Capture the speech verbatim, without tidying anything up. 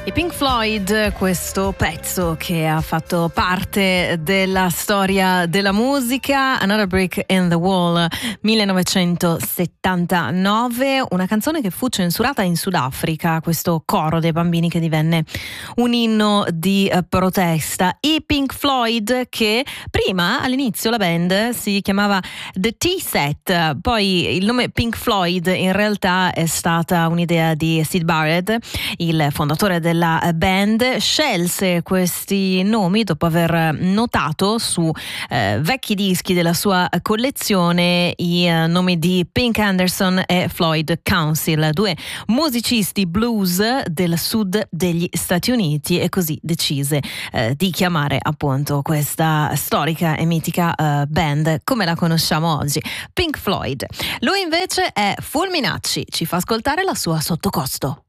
I Pink Floyd, questo pezzo che ha fatto parte della storia della musica, Another Brick in the Wall, millenovecentosettantanove, una canzone che fu censurata in Sudafrica, questo coro dei bambini che divenne un inno di eh, protesta. I Pink Floyd, che prima all'inizio la band si chiamava The T-Set, poi il nome Pink Floyd in realtà è stata un'idea di Syd Barrett, il fondatore del la band. Scelse questi nomi dopo aver notato su eh, vecchi dischi della sua collezione i eh, nomi di Pink Anderson e Floyd Council, due musicisti blues del sud degli Stati Uniti, e così decise eh, di chiamare appunto questa storica e mitica eh, band come la conosciamo oggi, Pink Floyd. Lui invece è Fulminacci, ci fa ascoltare la sua Sottocosto.